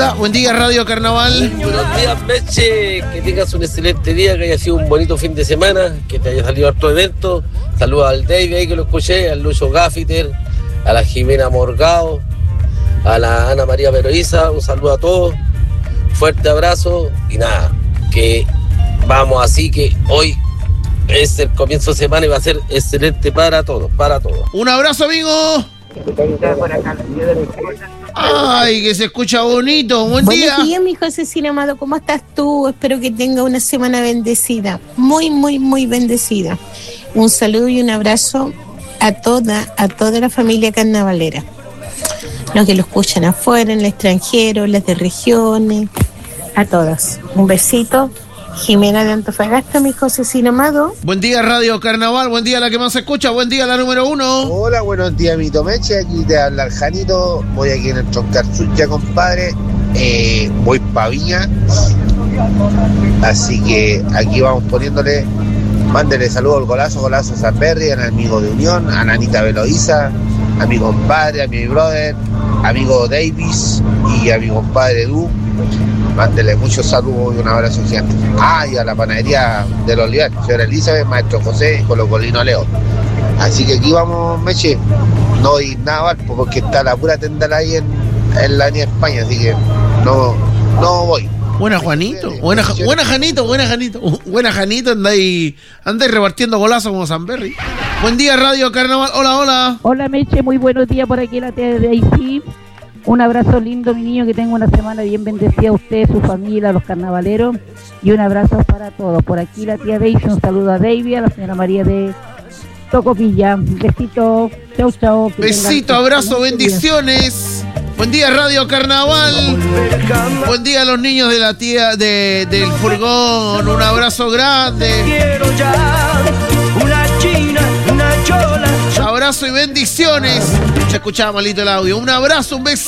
Buen día, Radio Carnaval. Buenos días, Meche. Que tengas un excelente día, que haya sido un bonito fin de semana, que te haya salido harto evento. Saludos al David ahí que lo escuché, al Lucho Gaffiter, a la Jimena Morgado, a la Ana María Peroiza. Un saludo a todos. Fuerte abrazo y nada, que vamos así, que hoy es el comienzo de semana y va a ser excelente para todos, Un abrazo, amigo. Ay, que se escucha bonito. Buen día. Buenos días, mi Josecina amado. ¿Cómo estás tú? Espero que tenga una semana bendecida. Muy, muy, muy bendecida. Un saludo y un abrazo a toda la familia carnavalera. Los que lo escuchan afuera, en el extranjero, las de regiones, a todas. Un besito. Jimena de Antofagasta, mi Josecina amado. Buen día, Radio Carnaval. Buen día, la que más se escucha. Buen día, la número 1. Hola, buenos días, mi Tomeche. Aquí te habla el Janito. Voy aquí en el Troncarzucha, compadre. Voy pa' Viña. Así que aquí vamos poniéndole. Mándele saludos al Golazo Sanberry, al amigo de Unión, a Nanita Veloiza, a mi compadre, a mi brother, amigo Davis y a mi compadre Edu. Mándele muchos saludos y un abrazo gigante. Y a la panadería del Olivar, señora Elizabeth, maestro José, Colocolino León. Así que aquí vamos, Meche. No doy nada mal, porque está la pura tendal ahí en la Avenida España, así que no voy. Buena, Juanito. Buena, Janito. Buena, Janito. Andáis repartiendo golazos como Sanberry. Buen día, Radio Carnaval. Hola. Hola, Meche. Muy buenos días por aquí, la tía de Daisy. Un abrazo lindo, mi niño, que tenga una semana bien bendecida a usted, su familia, a los carnavaleros. Y un abrazo para todos. Por aquí la tía Daisy, un saludo a David, a la señora María de Tocopilla. Besito. Chau. Besito, abrazo, bendiciones. Buen día, Radio Carnaval. Buen día a los niños de la tía del furgón. Un abrazo grande. Abrazo y bendiciones. Se escuchaba malito el audio. Un abrazo, un beso.